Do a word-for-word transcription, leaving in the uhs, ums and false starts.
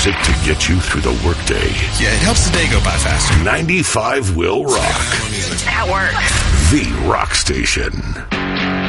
music to get you through the workday. Yeah, it helps the day go by faster. ninety-five will rock. At work. The Rock Station.